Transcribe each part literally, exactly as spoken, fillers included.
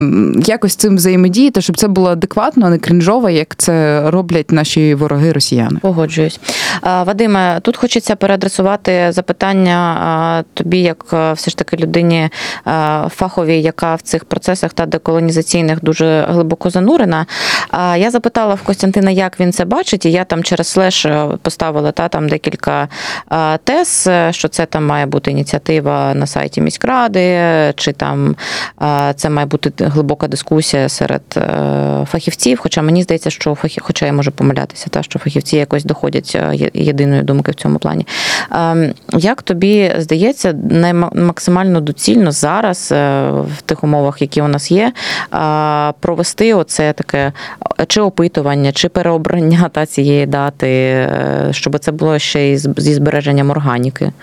якось цим взаємодіяти, щоб це було адекватно, а не крінжово, як це роблять наші вороги-росіяни. Погоджуюсь. Вадиме, тут хочеться переадресувати запитання тобі, як все ж таки людині фаховій, яка в цих процесах та деколонізаційних дуже глибоко занурена. Я запитала в Костянтина, як він це бачить, і я там через слеш поставила та, там декілька тез, що це там має бути ініціатива на сайті міськради, чи там це має бути глибока дискусія серед фахівців, хоча мені здається, що фахів... хоча я можу помилятися, та, що фахівці якось доходять єдиної думки в цьому плані. Як тобі здається, максимально доцільно зараз, в тих умовах, які у нас є, провести оце таке чи опитування, чи переобрання та цієї дати, щоб це було ще й зі збереженням органіки?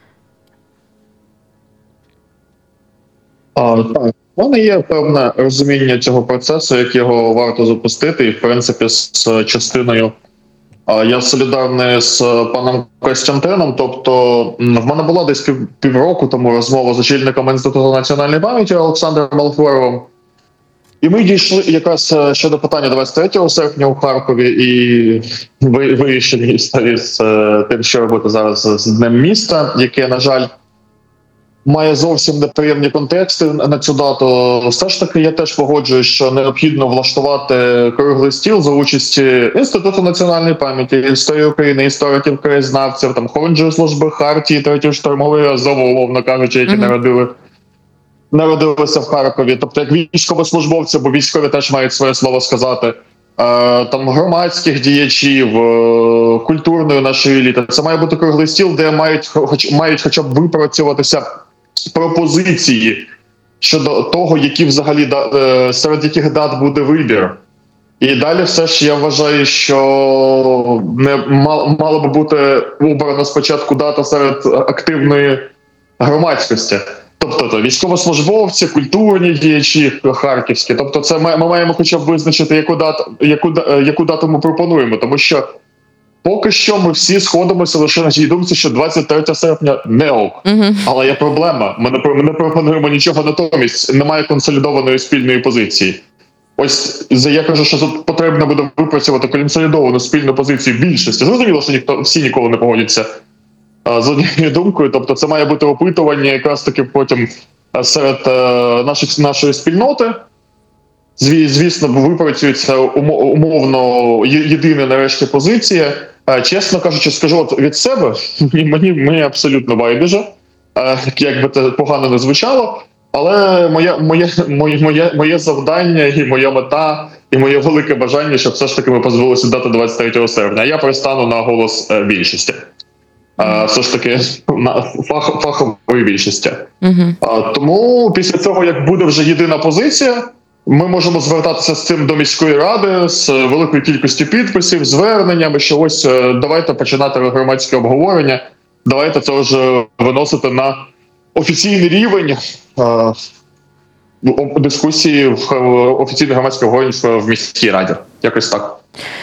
А, так. У мене є певне розуміння цього процесу, як його варто запустити, і, в принципі, з частиною я солідарний з паном Костянтином. Тобто, в мене була десь пів, півроку тому розмова з очільником Інституту національної пам'яті Олександром Малахворовим. І ми дійшли якраз щодо питання двадцять третього серпня у Харкові і вирішили історії з тим, що робити зараз з Днем міста, яке, на жаль, має зовсім неприємні контексти на цю дату. Все ж таки, я теж погоджуюсь, що необхідно влаштувати круглий стіл за участі Інституту національної пам'яті, історії України, істориків, краєзнавців, там Хоронджої служби, Хартії, третьої штурмової Азову, умовно кажучи, які mm-hmm. народили, народилися в Харкові. Тобто, як військовослужбовці, бо військові теж мають своє слово сказати, там громадських діячів, культурної нашої еліти. Це має бути круглий стіл, де мають, хоч, мають хоча б випрацюватися пропозиції щодо того, які взагалі серед яких дат буде вибір. І далі все ж я вважаю, що не мало би бути обрано спочатку дата серед активної громадськості. Тобто то військовослужбовці, культурні діячі харківські. Тобто це ми, ми маємо хоча б визначити, яку дату, яку, яку дату ми пропонуємо. Тому що поки що ми всі сходимося лише на тій думці, що двадцять третього серпня не ок. Uh-huh. Але є проблема. Ми не, ми не пропонуємо нічого натомість. Немає консолідованої спільної позиції. Ось я кажу, що тут потрібно буде випрацювати консолідовану спільну позицію більшості. Зрозуміло, що ніхто, всі ніколи не погодяться з однією думкою. Тобто це має бути опитування якраз таки потім серед наших, нашої спільноти. Звісно, випрацюється умовно єдина нарешті позиція. Чесно кажучи, скажу от від себе, мені, мені абсолютно байдуже, як би це погано не звучало, але моє, моє, моє, моє, моє завдання і моя мета, і моє велике бажання, щоб все ж таки ми позбулися дати двадцять третього серпня. Я пристану на голос більшості. Все ж таки на фах, фахової більшості. Uh-huh. Тому після цього, як буде вже єдина позиція, ми можемо звертатися з цим до міської ради з великою кількістю підписів, зверненнями, що ось давайте починати громадське обговорення, давайте це вже виносити на офіційний рівень е, дискусії в офіційне громадське обговорення в міській раді. Якось так.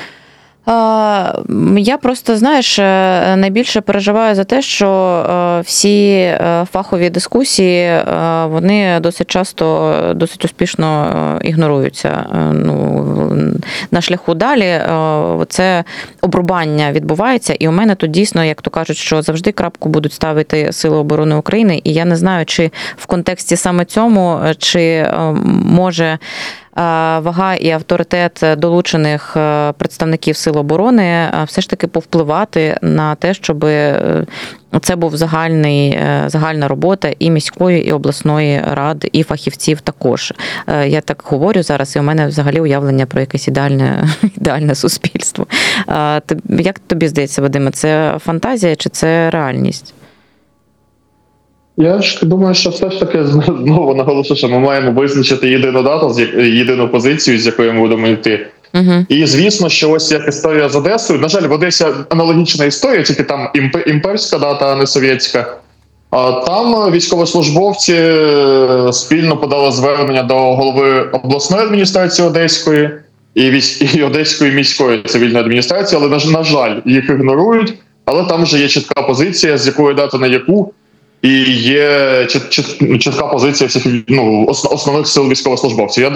Я просто, знаєш, найбільше переживаю за те, що всі фахові дискусії, вони досить часто, досить успішно ігноруються. Ну, на шляху далі це обрубання відбувається, і у мене тут дійсно, як то кажуть, що завжди крапку будуть ставити Сили оборони України, і я не знаю, чи в контексті саме цьому, чи може вага і авторитет долучених представників Сил оборони все ж таки повпливати на те, щоб це був загальний, загальна робота і міської, і обласної ради, і фахівців також. Я так говорю зараз, і у мене взагалі уявлення про якесь ідеальне, ідеальне суспільство. Як тобі здається, Вадиме, це фантазія чи це реальність? Я ж думаю, що все ж таки знову наголошу, що ми маємо визначити єдину дату, єдину позицію, з якою ми будемо йти. Uh-huh. І звісно, що ось як історія з Одесою. На жаль, в Одесі аналогічна історія, тільки там імперська дата, а не совєтська. А там військовослужбовці спільно подали звернення до голови обласної адміністрації Одеської і, військ... і Одеської міської цивільної адміністрації, але, на жаль, їх ігнорують. Але там вже є чітка позиція, з якої дати на яку і є чіт, чіт, чітка позиція всіх ну, основних сил військовослужбовців. Я